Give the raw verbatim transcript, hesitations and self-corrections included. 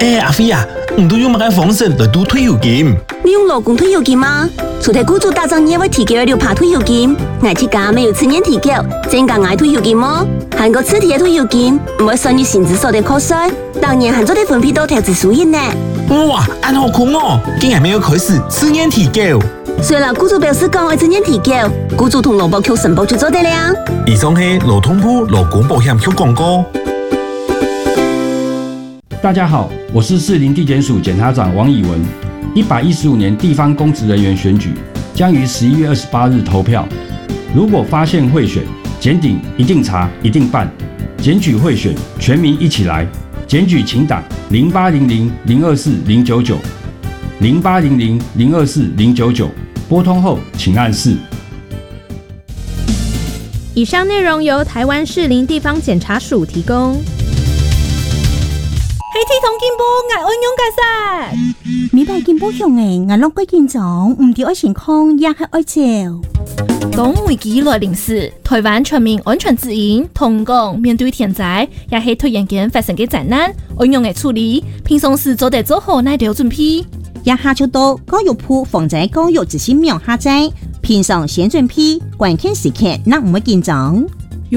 哎、欸，阿飞啊，你都用乜嘅方式嚟賭退休金？ 你用勞工退休金嗎？除咗雇主打仗也會提供六趴退休金，我自家沒有次年提繳，增加我退休金麼？韓國次提嘅退休金唔會算於薪資所得課稅，當然還做啲分配到投資收益呢。 哇，按好酷哦！竟然沒有開始次年提繳。 雖然雇主表示講會次年提繳，雇主同勞保局申報就做得了。 以上係勞通部勞工保險局廣告。 大家好，我是士林地檢署檢察長王以文。一百一十五年地方公職人員選舉將於十一月二十八日投票。如果發現賄選，檢警一定查，一定辦。檢舉賄選，全民一起來。檢舉請打零八零零零二四零九九零八零零零二四零九九，撥通後請按四。 以上內容由台灣士林地方檢察署提供。 黑鐵同金寶愛安樣解釋？ 美白金寶向誒，我落歸建長，唔掉愛情康，也係愛照。 當危機來臨時，台灣全民安全指引同講面對天災，也係突然間發生嘅災難，安樣嘅處理，平常時做得做好乃條準備。 也下就到教育部防災教育執行秒下載，平常先準備，關鍵時刻那唔會緊張。